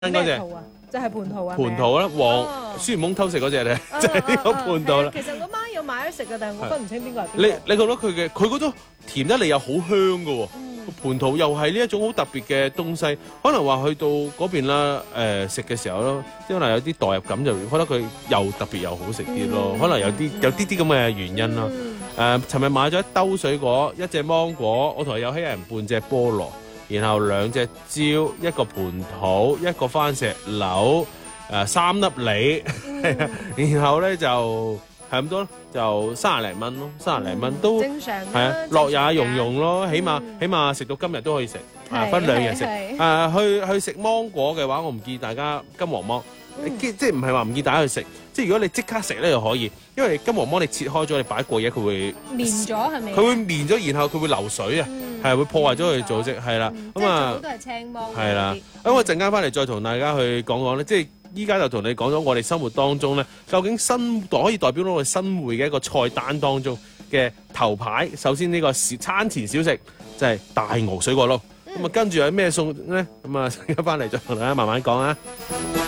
嗰隻圖啊？就係蟠桃啊？ 蟠桃啦，孫悟空偷食嗰隻咧，就係呢個蟠桃啦。 其實嗰晚有買咗食嘅，但係我分唔清邊個係邊個。 你覺得佢嗰種甜得嚟又好香嘅喎，蟠桃又係呢一種好特別嘅東西。可能話去到嗰邊啦，食嘅時候咯，即係可能有啲代入感，就覺得佢又特別又好食啲咯。可能有啲咁嘅原因咯。尋日買咗一兜水果，一隻芒果，我同有希人半隻菠蘿。然後2隻蕉，一個蟠桃，一個番石榴，3粒梨，然後咧就係咁多咯，就30零蚊咯，30零蚊都正常係啊，樂也融融咯，起碼食到今日都可以食，分2日食。去食芒果嘅話，我唔建議大家金黃芒，即係唔係話唔建議大家去食，即係如果你即刻食咧就可以，因為金黃芒你切開咗，你擺過夜佢會綿咗係咪？ 佢會綿咗，然後佢會流水啊。係會破壞咗佢組織，係啦，咁啊， 都係青芒。 係啦，咁我陣間翻嚟再同大家去講講咧，即係依家就同你講咗我哋生活當中咧，究竟可以代表到我哋新會嘅一個菜單當中嘅頭牌。首先呢個餐前小食就係大蠔水果撈，咁啊跟住有咩餸咧？咁啊陣間翻嚟再同大家慢慢講啊。